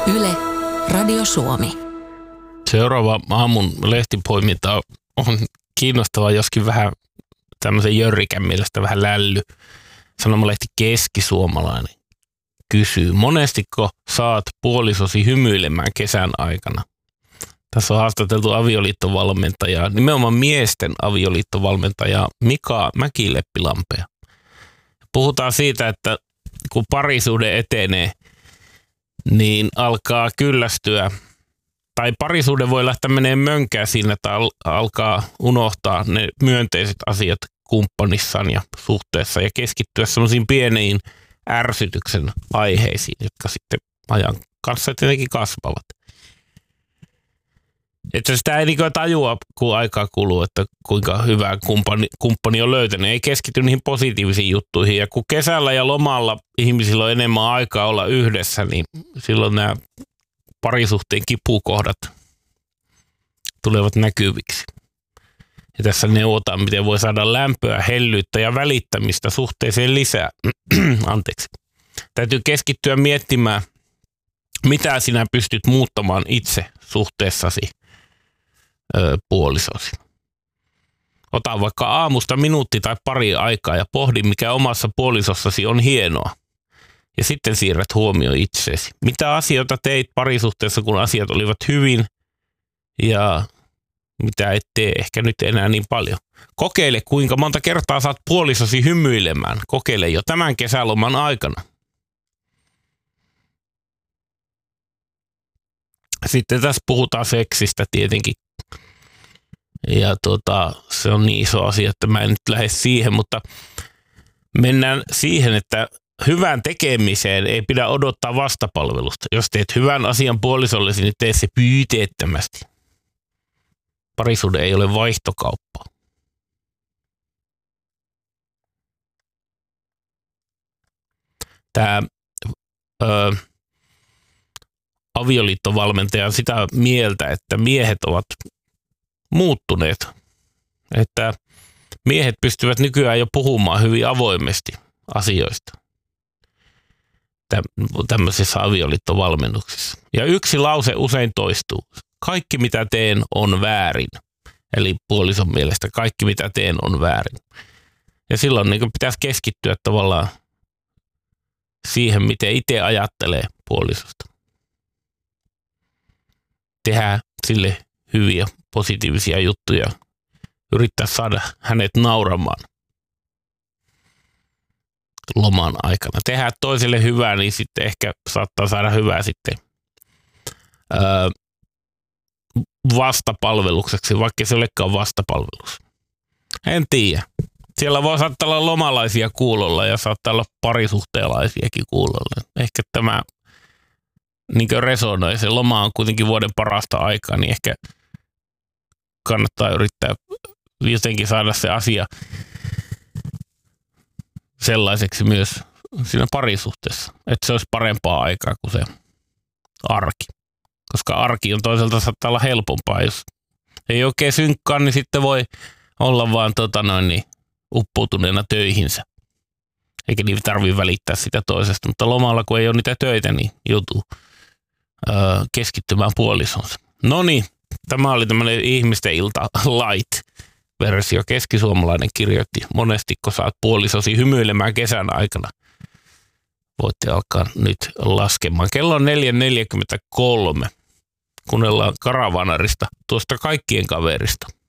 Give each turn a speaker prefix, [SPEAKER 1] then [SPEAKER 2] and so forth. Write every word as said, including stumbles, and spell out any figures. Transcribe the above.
[SPEAKER 1] Yle, Radio Suomi.
[SPEAKER 2] Seuraava aamun lehtipoiminta on kiinnostava, joskin vähän tämmöisen jörrikän mielestä vähän lälly. Sanomalehti Keskisuomalainen kysyy, monestiko saat puolisosi hymyilemään kesän aikana? Tässä on haastateltu avioliittovalmentajaa, nimenomaan miesten avioliittovalmentajaa Mika Mäkileppilampea. Puhutaan siitä, että kun parisuhde etenee, niin alkaa kyllästyä, tai parisuhde voi lähteä menee mönkään siinä, että al- alkaa unohtaa ne myönteiset asiat kumppanissaan ja suhteessa ja keskittyä semmoisiin pieniin ärsytyksen aiheisiin, jotka sitten ajan kanssa tietenkin kasvavat. Että sitä ei niin tajua, kun aikaa kuluu, että kuinka hyvä kumppani, kumppani on löytänyt. Ei keskity niihin positiivisiin juttuihin. Ja kun kesällä ja lomalla ihmisillä on enemmän aikaa olla yhdessä, niin silloin nämä parisuhteen kipukohdat tulevat näkyviksi. Ja tässä neuvotaan, miten voi saada lämpöä, hellyyttä ja välittämistä suhteeseen lisää. Anteeksi. Täytyy keskittyä miettimään, mitä sinä pystyt muuttamaan itse suhteessasi ö, puolisosi. Ota vaikka aamusta minuutti tai pari aikaa ja pohdi, mikä omassa puolisossasi on hienoa. Ja sitten siirrät huomio itseesi. Mitä asioita teit parisuhteessa, kun asiat olivat hyvin ja mitä et tee ehkä nyt enää niin paljon. Kokeile, kuinka monta kertaa saat puolisosi hymyilemään. Kokeile jo tämän kesäloman aikana. Sitten tässä puhutaan seksistä tietenkin. Ja tota, se on niin iso asia, että mä en nyt lähde siihen, mutta mennään siihen, että hyvän tekemiseen ei pidä odottaa vastapalvelusta. Jos teet hyvän asian puolisollesi, niin tee se pyyteettömästi. Parisuhde ei ole vaihtokauppaa. Tämä ö, avioliittovalmentaja on sitä mieltä, että miehet ovat muuttuneet. Että miehet pystyvät nykyään jo puhumaan hyvin avoimesti asioista tämmöisissä avioliittovalmennuksissa. Ja yksi lause usein toistuu. Kaikki mitä teen on väärin. Eli puolison mielestä kaikki mitä teen on väärin. Ja silloin niin pitäisi keskittyä tavallaan siihen, miten itse ajattelee puolisosta. Tehdään sille hyviä, positiivisia juttuja. Yrittää saada hänet nauramaan loman aikana. Tehdään toiselle hyvää, niin sitten ehkä saattaa saada hyvää sitten öö, vastapalvelukseksi, vaikka se olekaan vastapalvelus. En tiedä. Siellä voi saattaa olla lomalaisia kuulolla ja saattaa olla parisuhteelaisiakin kuulolla. Ehkä tämä niin kuin resonoi. Se loma on kuitenkin vuoden parasta aikaa, niin ehkä kannattaa yrittää jotenkin saada se asia sellaiseksi myös siinä parisuhteessa, että se olisi parempaa aikaa kuin se arki. Koska arki on toisaalta saattaa olla helpompaa, jos ei oikein synkkaa, niin sitten voi olla vaan tota noin, niin, uppoutuneena töihinsä. Eikä niin tarvitse välittää sitä toisesta, mutta lomalla kun ei ole niitä töitä, niin joutuu öö, keskittymään puolisonsa. No niin, tämä oli tämmöinen ihmisten ilta light-versio. Keskisuomalainen kirjoitti, monestiko saat puolisosi hymyilemään kesän aikana. Voitte alkaa nyt laskemaan. Kello on neljä neljäkymmentäkolme. Kuunnellaan Karavanarista, tuosta kaikkien kaverista.